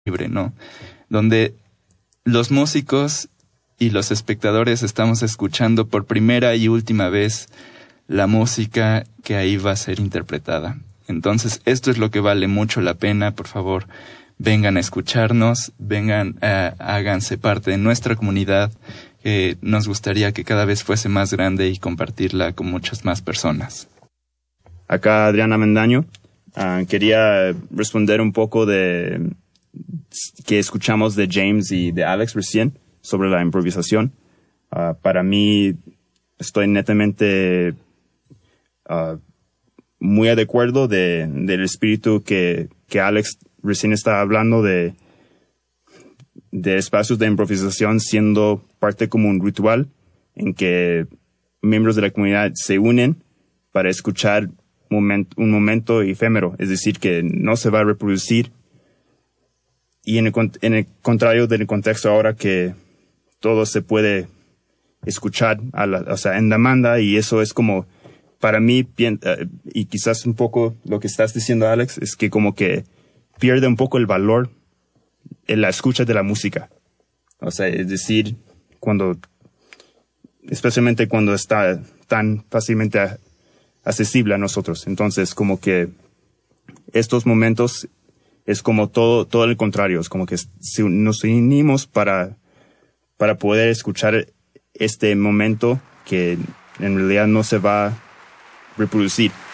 libre, ¿no? Donde los músicos y los espectadores estamos escuchando por primera y última vez la música que ahí va a ser interpretada. Entonces, esto es lo que vale mucho la pena. Por favor, vengan a escucharnos, vengan, háganse parte de nuestra comunidad. Nos gustaría que cada vez fuese más grande y compartirla con muchas más personas. Acá Adrián Amendaño. Quería responder un poco de que escuchamos de James y de Alex recién sobre la improvisación. Para mí, estoy netamente muy de acuerdo del espíritu que Alex recién estaba hablando de espacios de improvisación siendo parte como un ritual en que miembros de la comunidad se unen para escuchar un momento efímero, es decir, que no se va a reproducir. Y en el contrario del contexto ahora que todo se puede escuchar en demanda, y eso es como, para mí, y quizás un poco lo que estás diciendo, Alex, es que como que pierde un poco el valor en la escucha de la música. O sea, es decir, especialmente cuando está tan fácilmente accesible a nosotros. Entonces, como que estos momentos es como todo el contrario. Es como que nos unimos para poder escuchar este momento que en realidad no se va a reproducir.